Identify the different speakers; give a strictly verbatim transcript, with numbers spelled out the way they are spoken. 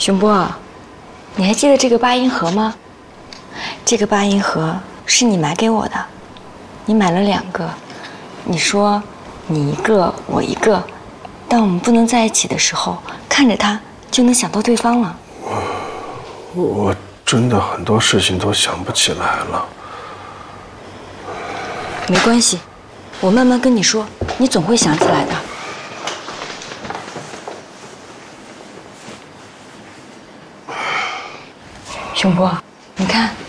Speaker 1: 熊波，你还记得这个八音盒吗？这个八音盒是你买给我的，你买了两个。你说你一个我一个，当我们不能在一起的时候，看着它就能想到对方了。
Speaker 2: 我我真的很多事情都想不起来了。
Speaker 1: 没关系，我慢慢跟你说，你总会想起来的。熊波，你看